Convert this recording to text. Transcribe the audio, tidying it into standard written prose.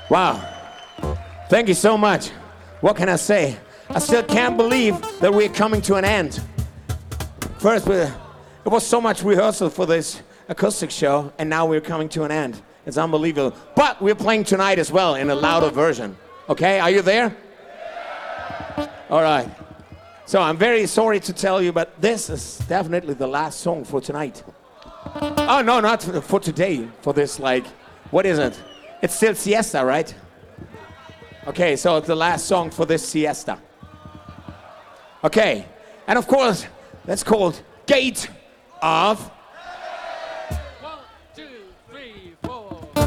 Wow. Thank you so much. What can I say? I still can't believe that we're coming to an end. First, it was so much rehearsal for this acoustic show, and now we're coming to an end. It's unbelievable. But we're playing tonight as well in a louder version. Okay, are you there? All right. So I'm very sorry to tell you, but this is definitely the last song for tonight. Oh, no, not for today. For this, like, what is it? It's still siesta, right? Okay, so it's the last song for this siesta. Okay, and of course, that's called Gate of